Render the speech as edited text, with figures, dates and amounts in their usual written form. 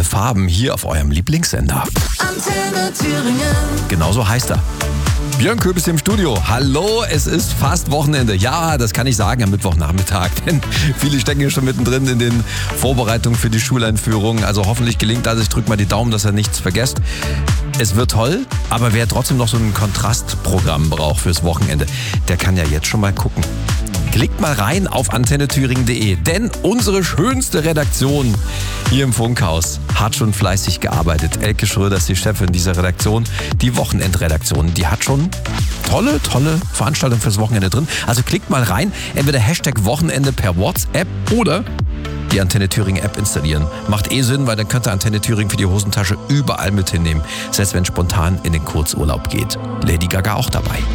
Farben hier auf eurem Lieblingssender. Antenne Thüringen. Genauso heißt er. Björn Köbis hier im Studio. Hallo, es ist fast Wochenende. Ja, das kann ich sagen am Mittwochnachmittag, denn viele stecken hier schon mittendrin in den Vorbereitungen für die Schuleinführung. Also hoffentlich gelingt das. Ich drücke mal die Daumen, dass ihr nichts vergesst. Es wird toll, aber wer trotzdem noch so ein Kontrastprogramm braucht fürs Wochenende, der kann ja jetzt schon mal gucken. Klickt mal rein auf antennethüringen.de, denn unsere schönste Redaktion hier im Funkhaus hat schon fleißig gearbeitet. Elke Schröder ist die Chefin dieser Redaktion, die Wochenendredaktion. Die hat schon tolle Veranstaltungen fürs Wochenende drin. Also klickt mal rein, entweder Hashtag Wochenende per WhatsApp oder die Antenne Thüringen App installieren. Macht Sinn, weil dann könnt ihr Antenne Thüringen für die Hosentasche überall mit hinnehmen. Selbst wenn es spontan in den Kurzurlaub geht. Lady Gaga auch dabei.